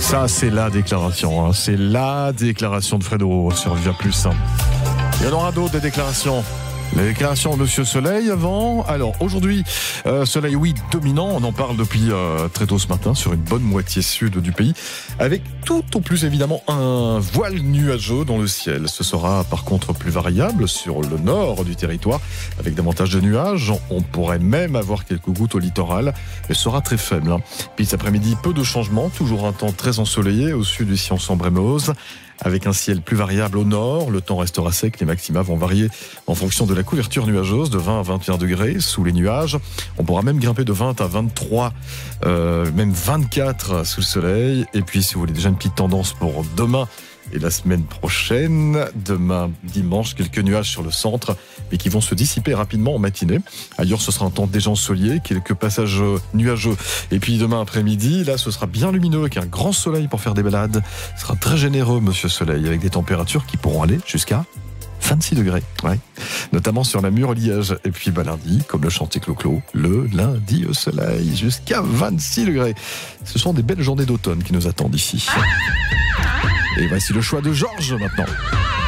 Ça, c'est la déclaration. C'est la déclaration de Fredo sur Via Plus. Il y en aura d'autres des déclarations. Les déclarations de Monsieur Soleil avant. Alors aujourd'hui, soleil oui dominant, on en parle depuis très tôt ce matin sur une bonne moitié sud du pays, avec tout au plus évidemment un voile nuageux dans le ciel. Ce sera par contre plus variable sur le nord du territoire, avec davantage de nuages. On pourrait même avoir quelques gouttes au littoral, mais ce sera très faible. Puis cet après-midi, peu de changements, toujours un temps très ensoleillé au sud du Sion Sambre et Meuse. Avec un ciel plus variable au nord, le temps restera sec, les maxima vont varier en fonction de la couverture nuageuse, de 20 à 21 degrés sous les nuages. On pourra même grimper de 20 à 23, même 24 sous le soleil. Et puis si vous voulez déjà une petite tendance pour demain et la semaine prochaine, demain dimanche, quelques nuages sur le centre, mais qui vont se dissiper rapidement en matinée. Ailleurs, ce sera un temps déjà ensoleillé, quelques passages nuageux. Et puis demain après-midi, là, ce sera bien lumineux avec un grand soleil pour faire des balades. Ce sera très généreux, Monsieur Soleil, avec des températures qui pourront aller jusqu'à 26 degrés, ouais. Notamment sur la Mure-Liège. Et puis lundi, comme le chantait Clo-Clo, le lundi au soleil, jusqu'à 26 degrés. Ce sont des belles journées d'automne qui nous attendent ici. Et voici le choix de Georges maintenant.